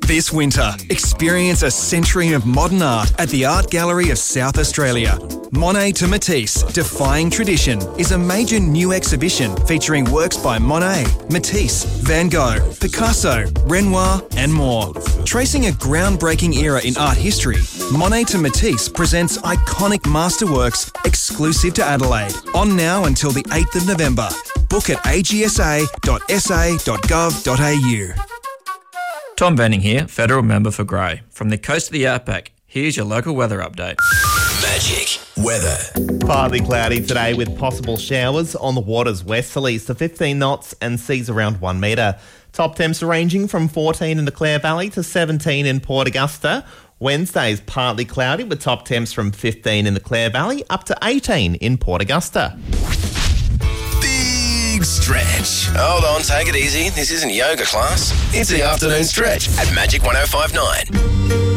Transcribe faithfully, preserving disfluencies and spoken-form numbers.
This winter, experience a century of modern art at the Art Gallery of South Australia. Monet to Matisse, Defying Tradition is a major new exhibition featuring works by Monet, Matisse, Van Gogh, Picasso, Renoir and more. Tracing a groundbreaking era in art history, Monet to Matisse presents iconic masterworks exclusive to Adelaide. On now until the eighth of November. Book at a g s a dot s a dot gov dot a u. Tom Benning here, Federal Member for Grey. From the coast of the Outback, here's your local weather update. Magic weather. Partly cloudy today with possible showers on the waters westerlies to fifteen knots and seas around one metre. Top temps ranging from fourteen in the Clare Valley to seventeen in Port Augusta. Wednesday is partly cloudy with top temps from fifteen in the Clare Valley up to eighteen in Port Augusta. Big stretch. Hold on, take it easy. This isn't yoga class. It's the afternoon stretch at Magic one oh five point nine.